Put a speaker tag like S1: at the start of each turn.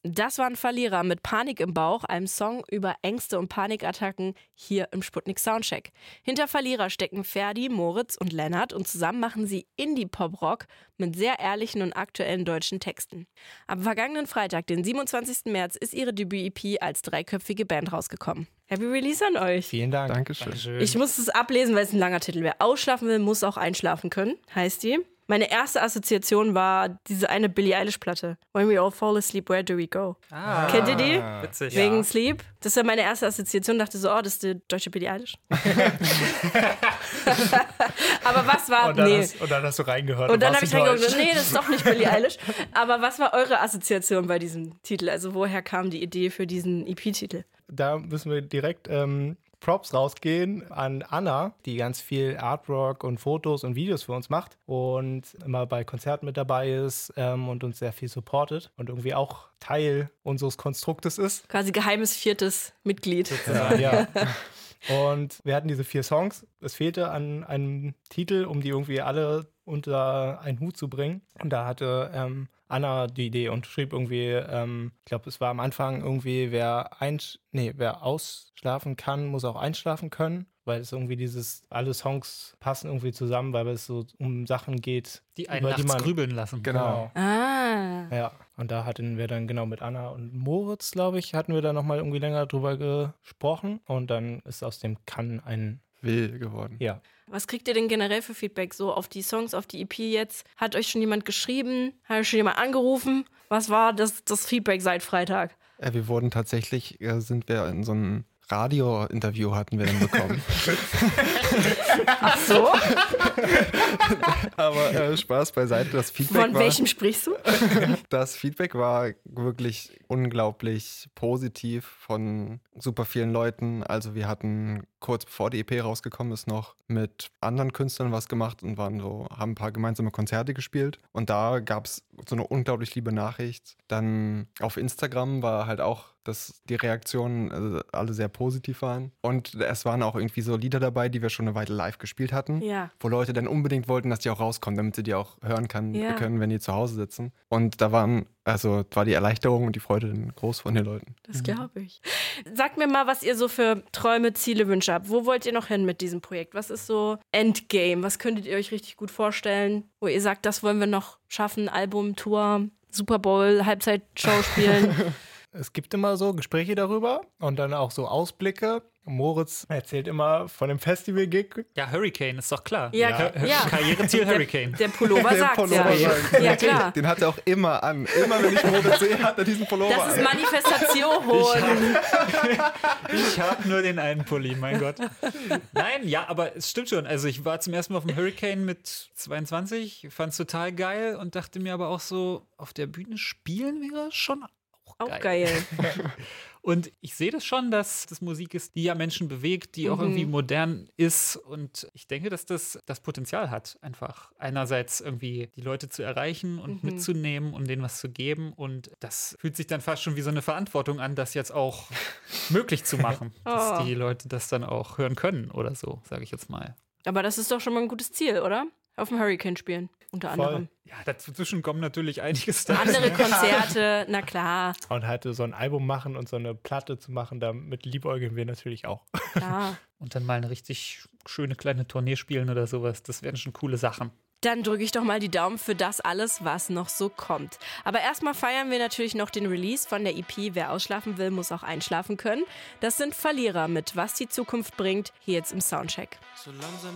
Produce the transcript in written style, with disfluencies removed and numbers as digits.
S1: Das waren Verlierer mit Panik im Bauch, einem Song über Ängste und Panikattacken hier im Sputnik Soundcheck. Hinter Verlierer stecken Ferdi, Moritz und Lennart und zusammen machen sie Indie-Pop-Rock mit sehr ehrlichen und aktuellen deutschen Texten. Am vergangenen Freitag, den 27. März, ist ihre Debüt-EP als dreiköpfige Band rausgekomone. Happy Release an euch.
S2: Vielen Dank.
S3: Dankeschön.
S1: Ich muss es ablesen, weil es ein langer Titel wäre. Ausschlafen will, muss auch einschlafen können, heißt die. Meine erste Assoziation war diese eine Billie Eilish-Platte. When we all fall asleep, where do we go? Kennt ihr die?
S3: Witzig.
S1: Wegen Sleep. Das war meine erste Assoziation. Dachte so, das ist die deutsche Billie Eilish. Aber was war...
S2: Und dann hast du reingehört.
S1: Und dann habe ich reingehört, nee, das ist doch nicht Billie Eilish. Aber was war eure Assoziation bei diesem Titel? Also woher kam die Idee für diesen EP-Titel?
S2: Da müssen wir direkt Props rausgehen an Anna, die ganz viel Artwork und Fotos und Videos für uns macht und immer bei Konzerten mit dabei ist und uns sehr viel supportet und irgendwie auch Teil unseres Konstruktes ist.
S1: Quasi geheimes 4. Mitglied.
S2: Ja. Und wir hatten diese 4 Songs. Es fehlte an einem Titel, um die irgendwie alle unter einen Hut zu bringen. Und da hatte Anna die Idee und schrieb irgendwie, ich glaube, es war am Anfang irgendwie, wer ausschlafen kann, muss auch einschlafen können. Weil es irgendwie alle Songs passen irgendwie zusammen, weil es so um Sachen geht,
S3: die einen nachts grübeln lassen.
S2: Genau.
S1: Ja,
S2: und da hatten wir dann genau mit Anna und Moritz, glaube ich, hatten wir da nochmal irgendwie länger drüber gesprochen. Und dann ist aus dem Kann ein
S4: Will geworden.
S2: Ja.
S1: Was kriegt ihr denn generell für Feedback so auf die Songs, auf die EP jetzt? Hat euch schon jemand geschrieben? Hat euch schon jemand angerufen? Was war das Feedback seit Freitag?
S4: Wir wurden tatsächlich, sind wir in so einem Radio-Interview hatten wir dann bekommen.
S1: Ach so?
S4: Aber Spaß beiseite, das Feedback
S1: Von welchem sprichst du?
S4: Das Feedback war wirklich unglaublich positiv von super vielen Leuten. Also wir hatten kurz bevor die EP rausgekommen ist noch mit anderen Künstlern was gemacht und haben ein paar gemeinsame Konzerte gespielt. Und da gab es so eine unglaublich liebe Nachricht. Dann auf Instagram war halt auch, dass die Reaktionen alle sehr positiv waren. Und es waren auch irgendwie so Lieder dabei, die wir schon eine Weile live gespielt hatten, wo Leute dann unbedingt wollten, dass die auch rauskommen, damit sie die auch hören können, wenn die zu Hause sitzen. Und da war die Erleichterung und die Freude dann groß von den Leuten.
S1: Das glaube ich. Sagt mir mal, was ihr so für Träume, Ziele, Wünsche habt. Wo wollt ihr noch hin mit diesem Projekt? Was ist so Endgame? Was könntet ihr euch richtig gut vorstellen, wo ihr sagt, das wollen wir noch schaffen? Album, Tour, Super Bowl, Halbzeitshow spielen?
S2: Es gibt immer so Gespräche darüber und dann auch so Ausblicke. Moritz erzählt immer von dem Festival-Gig.
S3: Ja, Hurricane, ist doch klar.
S1: Ja.
S3: Karriereziel Hurricane.
S1: Der Pullover sagt
S4: ja, klar. Den hat er auch immer an. Immer wenn ich Moritz sehe, hat er diesen Pullover an.
S1: Das ist Manifestation.
S3: Ich hab nur den einen Pulli, mein Gott. Nein, ja, aber es stimmt schon. Also ich war zum ersten Mal auf dem Hurricane mit 22, fand's total geil und dachte mir aber auch so, auf der Bühne spielen wäre schon auch geil. Und ich sehe das schon, dass das Musik ist, die ja Menschen bewegt, die auch irgendwie modern ist. Und ich denke, dass das Potenzial hat, einfach einerseits irgendwie die Leute zu erreichen und mitzunehmen und denen was zu geben. Und das fühlt sich dann fast schon wie so eine Verantwortung an, das jetzt auch möglich zu machen, dass die Leute das dann auch hören können oder so, sage ich jetzt mal.
S1: Aber das ist doch schon mal ein gutes Ziel, oder? Auf dem Hurricane spielen, unter anderem.
S3: Ja, dazwischen kommen natürlich einiges da.
S1: Andere Konzerte, na klar.
S2: Und halt so ein Album machen und so eine Platte zu machen, damit liebäugeln wir natürlich auch.
S1: Klar.
S3: Und dann mal eine richtig schöne kleine Tournee spielen oder sowas. Das wären schon coole Sachen.
S1: Dann drücke ich doch mal die Daumen für das alles, was noch so kommt. Aber erstmal feiern wir natürlich noch den Release von der EP Wer ausschlafen will, muss auch einschlafen können. Das sind Verlierer mit Was die Zukunft bringt, hier jetzt im Soundcheck.
S5: So langsam